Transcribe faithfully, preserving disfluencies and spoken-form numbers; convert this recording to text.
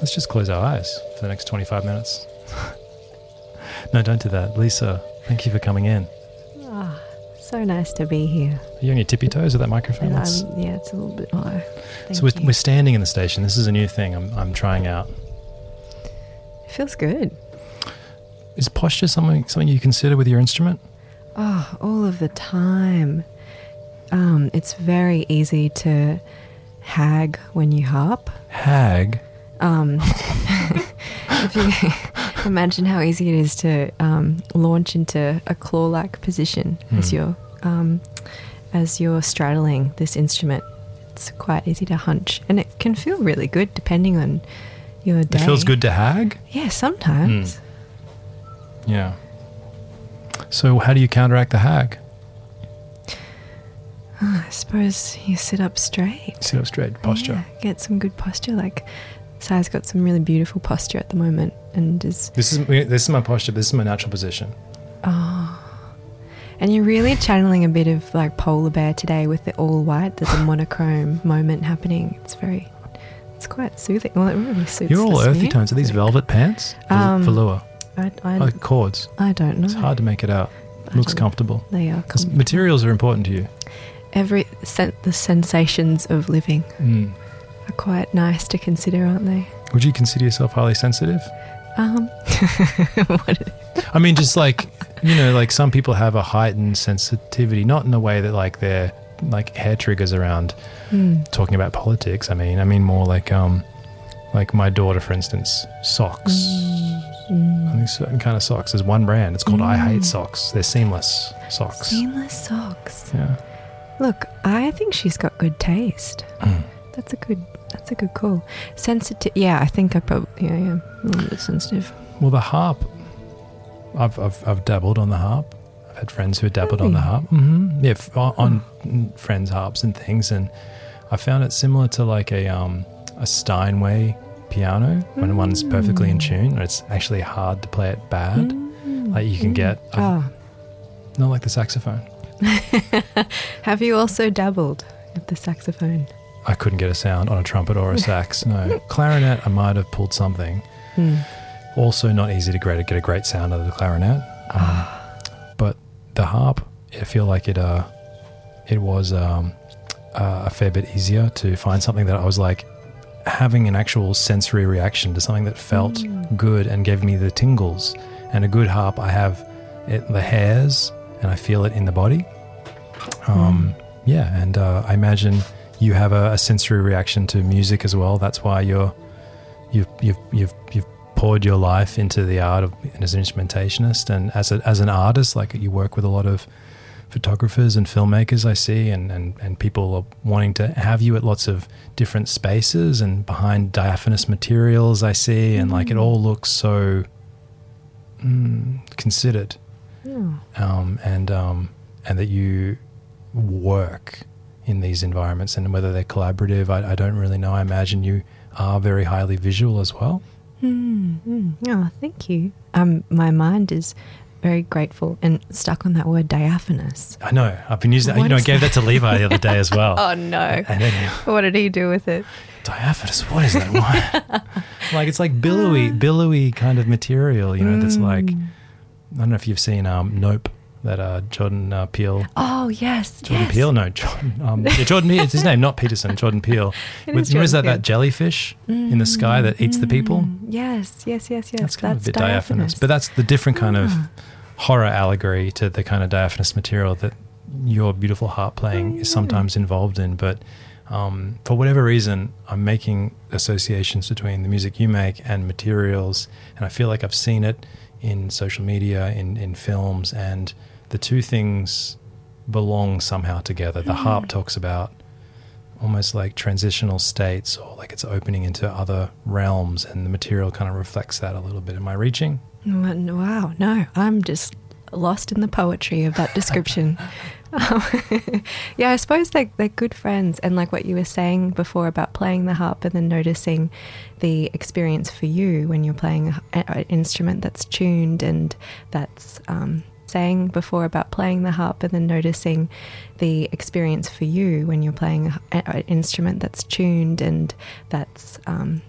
Let's just close our eyes for the next twenty-five minutes. No, don't do that. Lisa, thank you for coming in. Ah, so nice to be here. Are you on your tippy toes with that microphone? And Let's- I'm, yeah, it's a little bit high. Thank so we're, you. we're standing in the station. This is a new thing I'm, I'm trying out. It feels good. Is posture something something you consider with your instrument? Oh, all of the time. Um, it's very easy to hag when you harp. Hag? Um, if you imagine how easy it is to um, launch into a claw-like position Mm. as you're um, as you're straddling this instrument, it's quite easy to hunch, and it can feel really good depending on your day. It feels good to hag? Yeah, sometimes. Yeah. So how do you counteract the hag? Oh, I suppose you sit up straight. Sit up straight, posture. Yeah, get some good posture. Like Sai's got some really beautiful posture at the moment, and is This is this is my posture. This is my natural position. oh, and you're really channeling a bit of like polar bear today with the all white. There's a monochrome moment happening. It's very, it's quite soothing. Well, it really suits. You're all this earthy music. tones. Are these velvet pants? Vel- Um, velour. I, I, Oh, cords. I don't know. It's hard to make it out. I Looks don't- comfortable. They are. Because comfortable. materials are important to you. Every sen- the sensations of living Mm. are quite nice to consider, aren't they? Would you consider yourself highly sensitive? Um, what, I mean, just like, you know, like some people have a heightened sensitivity, not in a way that like they're like hair triggers around mm, talking about politics. I mean, I mean more like, um, like my daughter, for instance, socks. mm. I think certain kind of socks. There's one brand. It's called I Mm. Hate Socks. They're seamless socks. Seamless socks. Yeah. Look, I think she's got good taste. Mm. That's a good. That's a good call. Sensitive. Yeah, I think I probably. Yeah, yeah. A little bit sensitive. Well, the harp, I've, I've I've dabbled on the harp. I've had friends who dabbled on the Really? harp. Mm-hmm. Yeah, f- on, on friends' harps and things, and I found it similar to like a um a Steinway piano when one's perfectly in tune. It's actually hard to play it bad. Mm, Like you can mm. get, Oh. not like the saxophone. Have you also dabbled with the saxophone? I couldn't get a sound on a trumpet or a sax. No, clarinet. I might have pulled something. Hmm. Also, not easy to great, get a great sound out of the clarinet. Um, but the harp, I feel like it. Uh, it was um, uh, a fair bit easier to find something that I was like having an actual sensory reaction to something that felt Mm. good and gave me the tingles. And a good harp, I have it, the hairs, and I feel it in the body. Um, Yeah, and uh, I imagine you have a, a sensory reaction to music as well. That's why you're you've you've you've you've poured your life into the art of as an instrumentationist and as a, as an artist. Like you work with a lot of photographers and filmmakers, I see, and, and, and people are wanting to have you at lots of different spaces and behind diaphanous materials, I see, and like it all looks so mm, considered, Oh. um, and um, and that you work in these environments, and whether they're collaborative, I, I don't really know. I imagine you are very highly visual as well. Hmm. hmm. Oh, thank you. Um, my mind is very grateful and stuck on that word diaphanous. I know. I've been using that. What You know, I is gave that to Levi the other day as well. Oh no! And then What did he do with it? diaphanous, what is that? What? Like it's like billowy, billowy kind of material, you know, that's like, Mm. I don't know if you've seen um, Nope, that uh, Jordan uh, Peele. Oh yes, Jordan yes. Peele? No, Jordan, um, yeah, Jordan Peele, it's his name, not Peterson, Jordan Peele. It With, is remember, is that Jordan that jellyfish in the sky that eats the people? Mm, Yes, yes, yes, yes. That's kind of a bit diaphanous. But that's the different kind of Ah. horror allegory to the kind of diaphanous material that your beautiful harp playing is sometimes involved in. But um, for whatever reason, I'm making associations between the music you make and materials, and I feel like I've seen it in social media, in, in films, and the two things belong somehow together. The harp talks about almost like transitional states, or like it's opening into other realms, and the material kind of reflects that a little bit. Am I reaching? Wow, no, I'm just lost in the poetry of that description. Um, yeah, I suppose they're, they're good friends, and like what you were saying before about playing the harp and then noticing the experience for you when you're playing an instrument that's tuned, and that's um, saying before about playing the harp and then noticing the experience for you when you're playing an instrument that's tuned, and that's um,